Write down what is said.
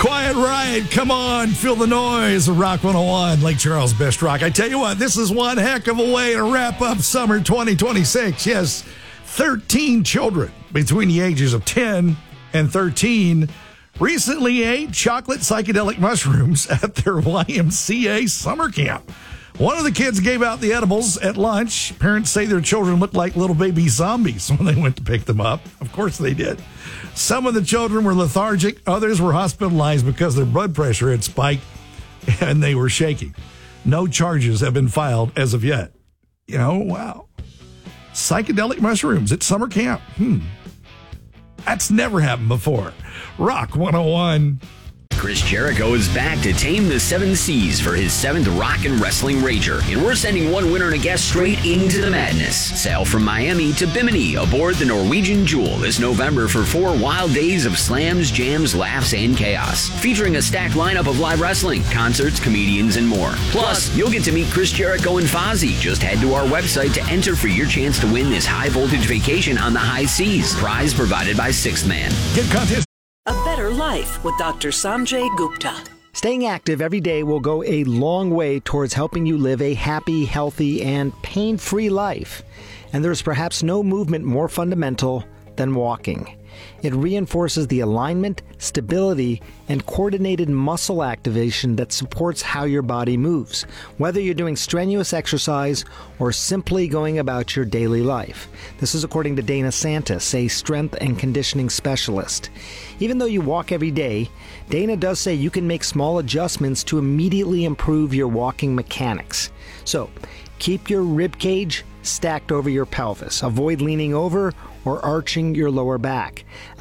Quiet Riot, come on, feel the noise of Rock 101, Lake Charles Best Rock. I tell you what, this is one heck of a way to wrap up summer 2026. Yes, 13 children between the ages of 10 and 13 recently ate chocolate psychedelic mushrooms at their YMCA summer camp. One of the kids gave out the edibles at lunch. Parents say their children looked like little baby zombies when they went to pick them up. Of course they did. Some of the children were lethargic. Others were hospitalized because their blood pressure had spiked and they were shaking. No charges have been filed as of yet. You know, wow. Psychedelic mushrooms at summer camp. That's never happened before. Rock 101. Chris Jericho is back to tame the seven seas for his seventh Rock and Wrestling Rager, and we're sending one winner and a guest straight into the madness. Sail from Miami to Bimini aboard the Norwegian Jewel this November for 4 wild days of slams, jams, laughs, and chaos, featuring a stacked lineup of live wrestling, concerts, comedians, and more. Plus, you'll get to meet Chris Jericho and Fozzy. Just head to our website to enter for your chance to win this high-voltage vacation on the high seas. Prize provided by Sixth Man. Get contest. A better life with Dr. Sanjay Gupta. Staying active every day will go a long way towards helping you live a happy, healthy, and pain-free life. And there's perhaps no movement more fundamental than walking. It reinforces the alignment, stability, and coordinated muscle activation that supports how your body moves, whether you're doing strenuous exercise or simply going about your daily life. This is according to Dana Santis, a strength and conditioning specialist. Even though you walk every day, Dana does say you can make small adjustments to immediately improve your walking mechanics. So, keep your rib cage stacked over your pelvis. Avoid leaning over or arching your lower back.